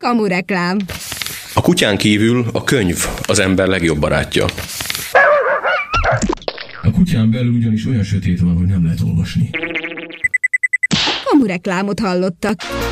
Kamureklám. A kutyán kívül a könyv az ember legjobb barátja. A kutyán belül ugyanis olyan sötét van, hogy nem lehet olvasni. Kamureklámot hallottak.